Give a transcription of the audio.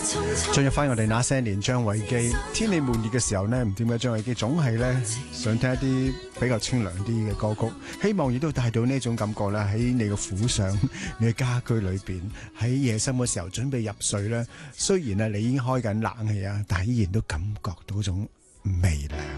進入翻我哋那些年張偉基，天氣悶熱嘅時候呢，唔知點解張偉基總係呢想聽一啲比較清涼啲嘅歌曲，希望亦都帶到呢種感覺啦，喺你嘅府上、你嘅家居裏邊，喺夜深嘅時候準備入睡呢，雖然你已經開緊冷氣啊，但係依然都感覺到種微涼。